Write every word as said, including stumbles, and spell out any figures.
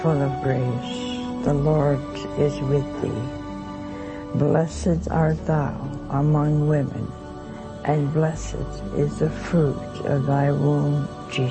full of grace, the Lord is with thee. Blessed art thou among women, and blessed is the fruit of thy womb, Jesus.